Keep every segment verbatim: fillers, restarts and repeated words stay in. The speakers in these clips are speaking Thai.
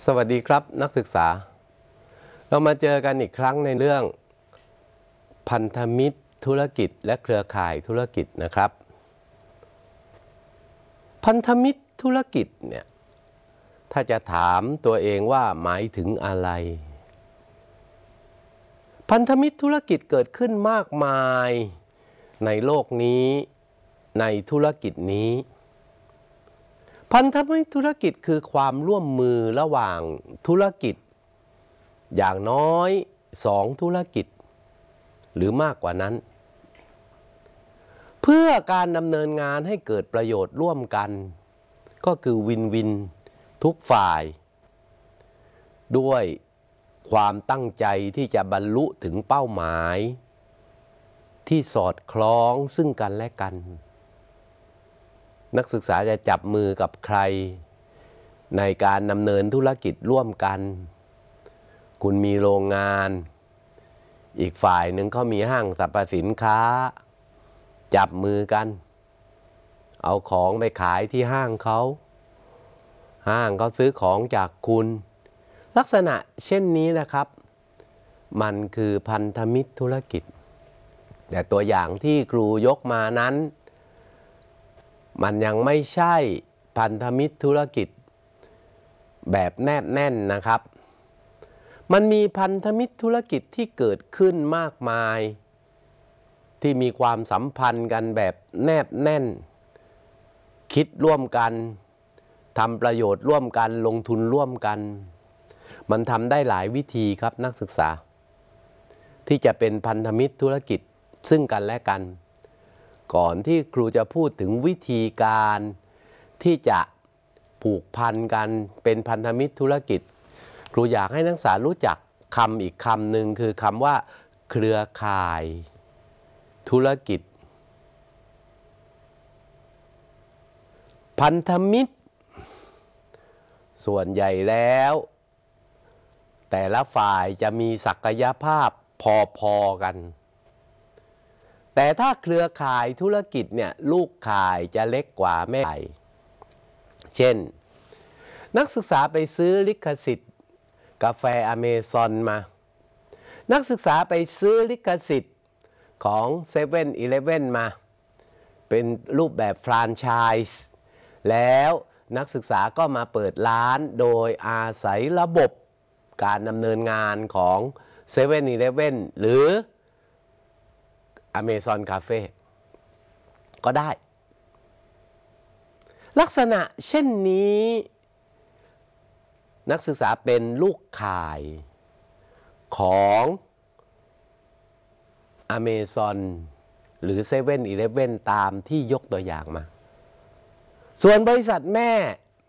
สวัสดีครับนักศึกษาเรามาเจอกันอีกครั้งในเรื่องพันธมิตรธุรกิจและเครือข่ายธุรกิจนะครับพันธมิตรธุรกิจเนี่ยถ้าจะถามตัวเองว่าหมายถึงอะไรพันธมิตรธุรกิจเกิดขึ้นมากมายในโลกนี้ในธุรกิจนี้พันธมิตรธุรกิจคือความร่วมมือระหว่างธุรกิจอย่างน้อยสองธุรกิจหรือมากกว่านั้นเพื่อการดำเนินงานให้เกิดประโยชน์ร่วมกันก็คือวินวินทุกฝ่ายด้วยความตั้งใจที่จะบรรลุถึงเป้าหมายที่สอดคล้องซึ่งกันและกันนักศึกษาจะจับมือกับใครในการดำเนินธุรกิจร่วมกันคุณมีโรงงานอีกฝ่ายหนึ่งเขามีห้างสรรพสินค้าจับมือกันเอาของไปขายที่ห้างเขาห้างเขาซื้อของจากคุณลักษณะเช่นนี้นะครับมันคือพันธมิตรธุรกิจแต่ตัวอย่างที่ครูยกมานั้นมันยังไม่ใช่พันธมิตรธุรกิจแบบแนบแน่นนะครับมันมีพันธมิตรธุรกิจที่เกิดขึ้นมากมายที่มีความสัมพันธ์กันแบบแนบแน่นคิดร่วมกันทำประโยชน์ร่วมกันลงทุนร่วมกันมันทำได้หลายวิธีครับนักศึกษาที่จะเป็นพันธมิตรธุรกิจซึ่งกันและกันก่อนที่ครูจะพูดถึงวิธีการที่จะผูกพันกันเป็นพันธมิตรธุรกิจครูอยากให้นักศึกษารู้จักคำอีกคำหนึ่งคือคำว่าเครือข่ายธุรกิจพันธมิตรส่วนใหญ่แล้วแต่ละฝ่ายจะมีศักยภาพพอๆกันแต่ถ้าเครือข่ายธุรกิจเนี่ยลูกข่ายจะเล็กกว่าแม่ข่ายเช่นนักศึกษาไปซื้อลิขสิทธิ์กาแฟอเมซอนมานักศึกษาไปซื้อลิขสิทธิ์ของเซเว่นอีเลฟเว่นมาเป็นรูปแบบแฟรนไชส์แล้วนักศึกษาก็มาเปิดร้านโดยอาศัยระบบการดำเนินงานของเซเว่นอีเลฟเว่นหรือAmazon Cafe ก็ได้ลักษณะเช่นนี้นักศึกษาเป็นลูกข่ายของ Amazon หรือ เซเว่นอีเลฟเว่น ตามที่ยกตัวอย่างมาส่วนบริษัทแม่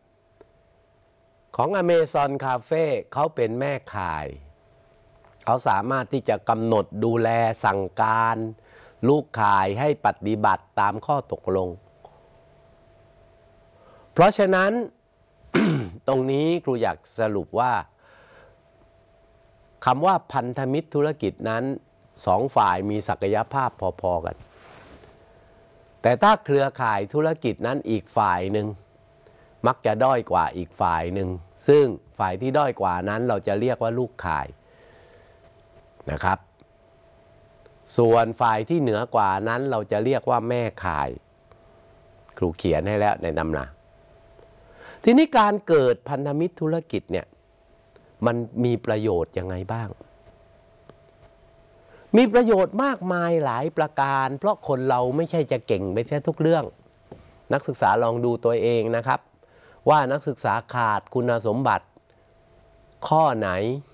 ของ Amazon Cafe เขาเป็นแม่ข่ายเขาสามารถที่จะกำหนดดูแลสั่งการลูกข่ายให้ปฏิบัติตามข้อตกลงเพราะฉะนั้น ตรงนี้ครูอยากสรุปว่าคำว่าพันธมิตรธุรกิจนั้นสองฝ่ายมีศักยภาพพอๆกันแต่ถ้าเครือข่ายธุรกิจนั้นอีกฝ่ายหนึ่งมักจะด้อยกว่าอีกฝ่ายหนึ่งซึ่งฝ่ายที่ด้อยกว่านั้นเราจะเรียกว่าลูกข่ายนะครับส่วนฝ่ายที่เหนือกว่านั้นเราจะเรียกว่าแม่ข่ายครูเขียนให้แล้วในตำราทีนี้การเกิดพันธมิตรธุรกิจเนี่ยมันมีประโยชน์ยังไงบ้างมีประโยชน์มากมายหลายประการเพราะคนเราไม่ใช่จะเก่งไปแค่ทุกเรื่องนักศึกษาลองดูตัวเองนะครับว่านักศึกษาขาดคุณสมบัติข้อไหน